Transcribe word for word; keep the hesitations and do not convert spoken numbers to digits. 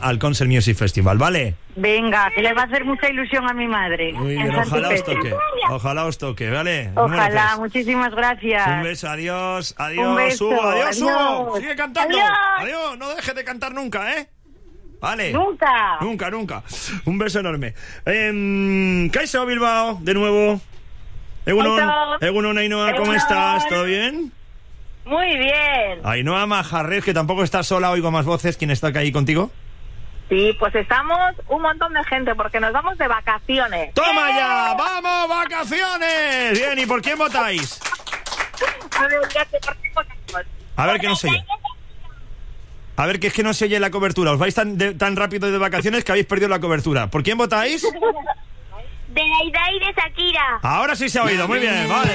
al Concert Music Festival, ¿vale? Venga, que le va a hacer mucha ilusión a mi madre. Muy bien, ojalá os toque, ojalá os toque, ¿vale? Ojalá, muchísimas gracias. Un beso, adiós, adiós, Un beso, Hugo, adiós, adiós. Hugo, sigue cantando. Adiós. Adiós, no dejes de cantar nunca, ¿eh? Vale. Nunca. Nunca, nunca. Un beso enorme. Eh, Kaixo Bilbao, de nuevo. Egunon, Egunon, Ainhoa, ¿cómo estás? ¿Todo bien? Muy bien. Ainhoa Majarres, que tampoco estás sola, oigo más voces. ¿Quién está ahí contigo? Sí, pues estamos un montón de gente porque nos vamos de vacaciones. ¡Toma ya! ¡Vamos, vacaciones! Bien, ¿y por quién votáis? A ver, ya sé por qué votamos. A ver, que no se oye. A ver, que es que no se oye la cobertura. Os vais tan, de, tan rápido de vacaciones que habéis perdido la cobertura. ¿Por quién votáis? De Daidai de Shakira. Ahora sí se ha oído, muy bien, vale.